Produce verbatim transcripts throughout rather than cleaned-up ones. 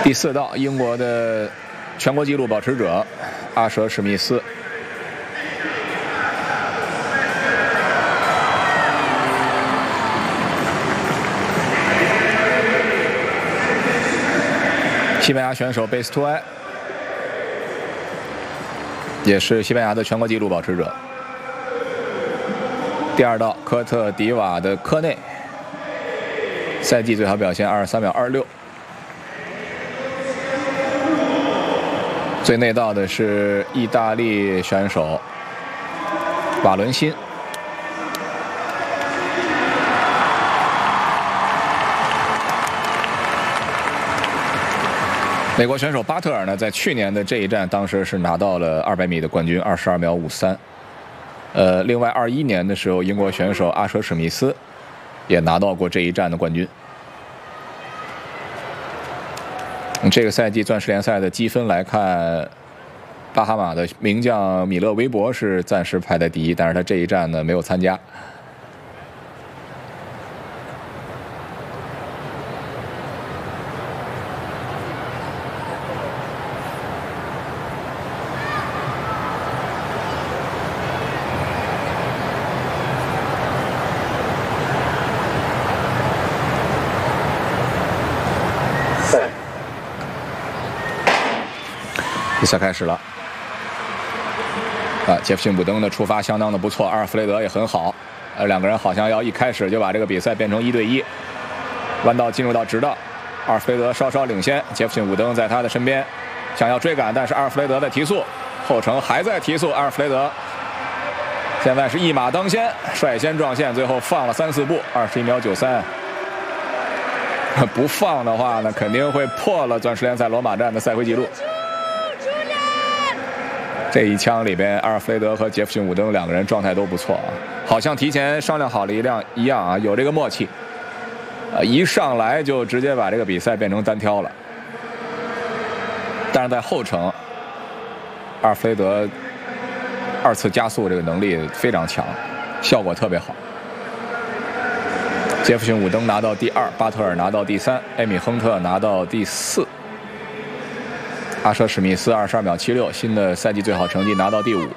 第四道，英国的全国纪录保持者阿舍史密斯。西班牙选手贝斯图埃也是西班牙的全国纪录保持者。第二道，科特迪瓦的科内，赛季最好表现二十三秒二六。最内道的是意大利选手瓦伦辛。美国选手巴特尔呢，在去年的这一站，当时是拿到了二百米的冠军，二十二秒五三。呃，另外二一年的时候，英国选手阿舍史密斯也拿到过这一站的冠军。这个赛季钻石联赛的积分来看，巴哈马的名将米勒维伯是暂时排在第一，但是他这一站呢没有参加。比赛开始了，啊，杰弗逊·卜登的出发相当的不错，阿尔弗雷德也很好，呃，两个人好像要一开始就把这个比赛变成一对一。弯道进入到直道，阿尔弗雷德稍稍领先，杰弗逊·卜登在他的身边，想要追赶，但是阿尔弗雷德在提速，后程还在提速，阿尔弗雷德现在是一马当先，率先撞线，最后放了三四步，二十一秒九三。不放的话呢，肯定会破了钻石联赛罗马站的赛会纪录。这一枪里边，阿尔弗雷德和杰弗逊·伍登两个人状态都不错啊，好像提前商量好了一辆一样啊，有这个默契。呃，一上来就直接把这个比赛变成单挑了。但是在后程，阿尔弗雷德二次加速这个能力非常强，效果特别好。杰弗逊·伍登拿到第二，巴特尔拿到第三，艾米·亨特拿到第四。阿舍史密斯二十二秒七六，新的赛季最好成绩拿到第五。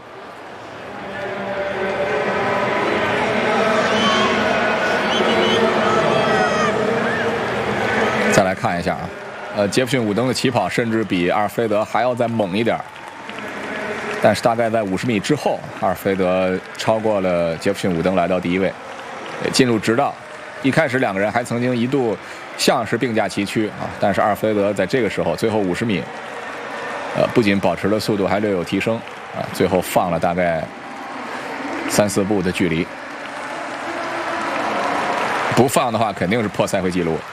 再来看一下啊，呃，杰弗逊·伍登的起跑甚至比阿尔弗雷德还要再猛一点，但是大概在五十米之后，阿尔弗雷德超过了杰弗逊·伍登，来到第一位，进入直道。一开始两个人还曾经一度像是并驾齐驱啊，但是阿尔弗雷德在这个时候最后五十米。呃，不仅保持了速度，还略有提升，啊，最后放了大概三四步的距离。不放的话，肯定是破赛会纪录。